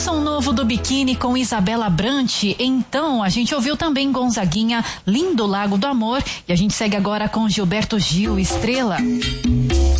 Som novo do Biquíni com Isabela Brant. Então, a gente ouviu também Gonzaguinha, Lindo Lago do Amor. E a gente segue agora com Gilberto Gil, Estrela.